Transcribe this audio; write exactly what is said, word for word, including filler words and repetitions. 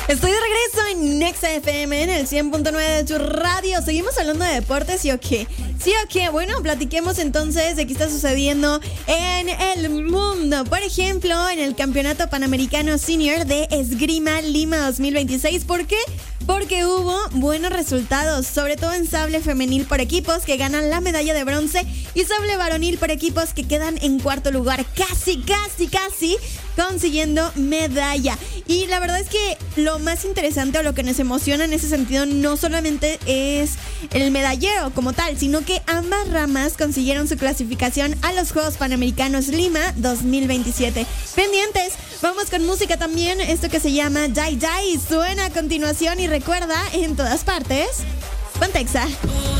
Estoy de regreso en Nexa F M en el cien punto nueve de tu radio. Seguimos hablando de deportes, ¿sí o qué? ¿Sí o qué? Bueno, platiquemos entonces de qué está sucediendo en el mundo. Por ejemplo, en el Campeonato Panamericano Senior de Esgrima Lima dos mil veintiséis. ¿Por qué? Porque hubo buenos resultados, sobre todo en sable femenil por equipos que ganan la medalla de bronce y sable varonil por equipos que quedan en cuarto lugar, casi, casi, casi consiguiendo medalla. Y la verdad es que lo más interesante o lo que nos emociona en ese sentido no solamente es el medallero como tal, sino que ambas ramas consiguieron su clasificación a los Juegos Panamericanos Lima dos mil veintisiete. Pendientes, vamos con música también, esto que se llama Die Die suena a continuación y recuerda, en todas partes, Pontexa.